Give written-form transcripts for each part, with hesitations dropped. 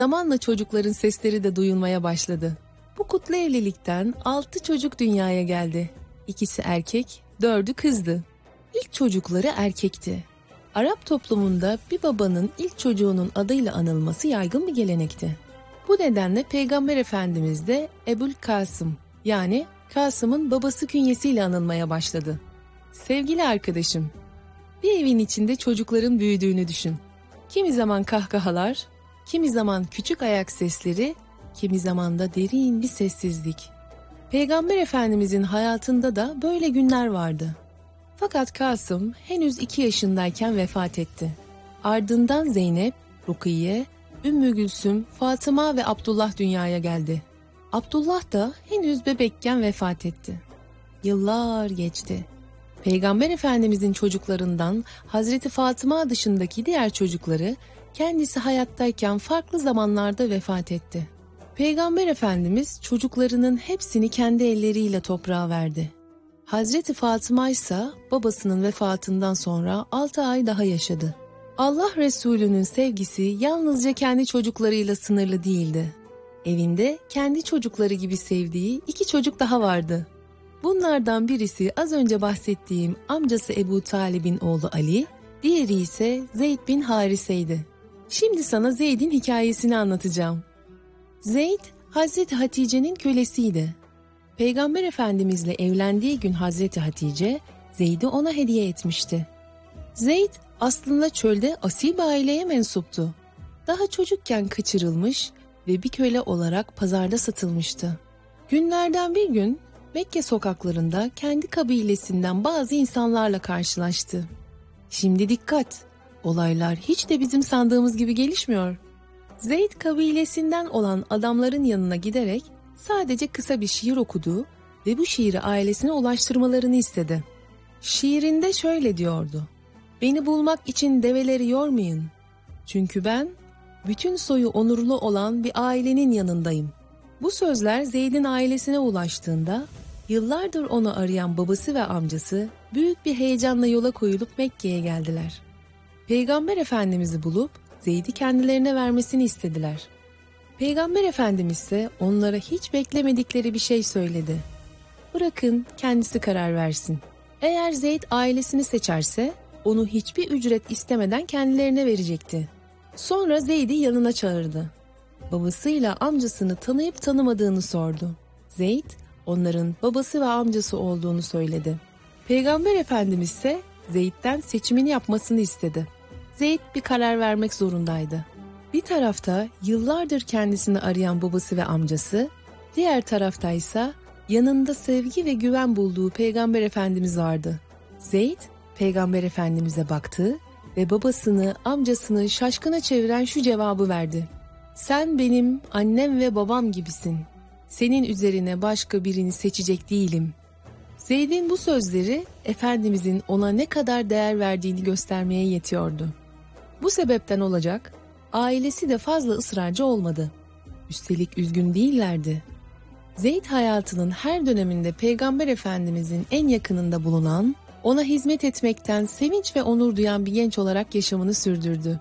Zamanla çocukların sesleri de duyulmaya başladı. Bu kutlu evlilikten 6 çocuk dünyaya geldi. 2'si erkek, 4'ü kızdı. İlk çocukları erkekti. Arap toplumunda bir babanın ilk çocuğunun adıyla anılması yaygın bir gelenekti. Bu nedenle Peygamber Efendimiz de Ebul Kasım, yani Kasım'ın babası künyesiyle anılmaya başladı. Sevgili arkadaşım, bir evin içinde çocukların büyüdüğünü düşün. Kimi zaman kahkahalar, kimi zaman küçük ayak sesleri, kimi zaman da derin bir sessizlik. Peygamber Efendimizin hayatında da böyle günler vardı. Fakat Kasım henüz 2 yaşındayken vefat etti. Ardından Zeynep, Rukiye, Ümmü Gülsüm, Fatıma ve Abdullah dünyaya geldi. Abdullah da henüz bebekken vefat etti. Yıllar geçti. Peygamber Efendimizin çocuklarından Hazreti Fatıma dışındaki diğer çocukları kendisi hayattayken farklı zamanlarda vefat etti. Peygamber Efendimiz çocuklarının hepsini kendi elleriyle toprağa verdi. Hazreti Fatıma ise babasının vefatından sonra 6 ay daha yaşadı. Allah Resulü'nün sevgisi yalnızca kendi çocuklarıyla sınırlı değildi. Evinde kendi çocukları gibi sevdiği 2 çocuk daha vardı. Bunlardan birisi az önce bahsettiğim amcası Ebu Talib'in oğlu Ali, diğeri ise Zeyd bin Harise'ydi. Şimdi sana Zeyd'in hikayesini anlatacağım. Zeyd, Hazreti Hatice'nin kölesiydi. Peygamber Efendimizle evlendiği gün Hazreti Hatice, Zeyd'i ona hediye etmişti. Zeyd aslında çölde asil bir aileye mensuptu. Daha çocukken kaçırılmış ve bir köle olarak pazarda satılmıştı. Günlerden bir gün Mekke sokaklarında kendi kabilesinden bazı insanlarla karşılaştı. Şimdi dikkat, olaylar hiç de bizim sandığımız gibi gelişmiyor. Zeyd kabilesinden olan adamların yanına giderek sadece kısa bir şiir okudu ve bu şiiri ailesine ulaştırmalarını istedi. Şiirinde şöyle diyordu: "Beni bulmak için develeri yormayın. Çünkü ben bütün soyu onurlu olan bir ailenin yanındayım." Bu sözler Zeyd'in ailesine ulaştığında yıllardır onu arayan babası ve amcası büyük bir heyecanla yola koyulup Mekke'ye geldiler. Peygamber Efendimiz'i bulup Zeyd'i kendilerine vermesini istediler. Peygamber Efendimiz ise onlara hiç beklemedikleri bir şey söyledi. Bırakın kendisi karar versin. Eğer Zeyd ailesini seçerse onu hiçbir ücret istemeden kendilerine verecekti. Sonra Zeyd'i yanına çağırdı. Babasıyla amcasını tanıyıp tanımadığını sordu. Zeyd onların babası ve amcası olduğunu söyledi. Peygamber Efendimiz ise Zeyd'den seçimini yapmasını istedi. Zeyd bir karar vermek zorundaydı. Bir tarafta yıllardır kendisini arayan babası ve amcası, diğer taraftaysa yanında sevgi ve güven bulduğu Peygamber Efendimiz vardı. Zeyd, Peygamber Efendimiz'e baktı ve babasını, amcasını şaşkına çeviren şu cevabı verdi: "Sen benim annem ve babam gibisin. Senin üzerine başka birini seçecek değilim." Zeyd'in bu sözleri Efendimizin ona ne kadar değer verdiğini göstermeye yetiyordu. Bu sebepten olacak, ailesi de fazla ısrarcı olmadı. Üstelik üzgün değillerdi. Zeyd hayatının her döneminde Peygamber Efendimizin en yakınında bulunan, ona hizmet etmekten sevinç ve onur duyan bir genç olarak yaşamını sürdürdü.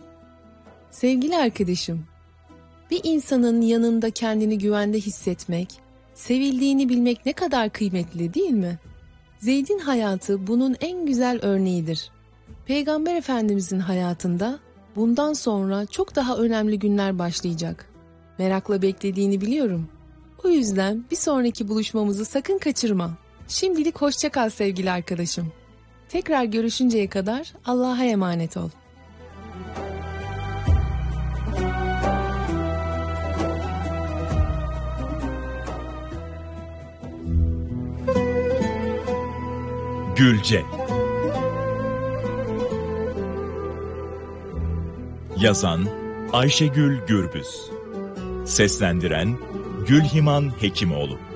Sevgili arkadaşım, bir insanın yanında kendini güvende hissetmek, sevildiğini bilmek ne kadar kıymetli değil mi? Zeyd'in hayatı bunun en güzel örneğidir. Peygamber Efendimizin hayatında bundan sonra çok daha önemli günler başlayacak. Merakla beklediğini biliyorum. O yüzden bir sonraki buluşmamızı sakın kaçırma. Şimdilik hoşça kal sevgili arkadaşım. Tekrar görüşünceye kadar Allah'a emanet ol. Gülce. Yazan Ayşegül Gürbüz. Seslendiren Gülhiman Hekimoğlu.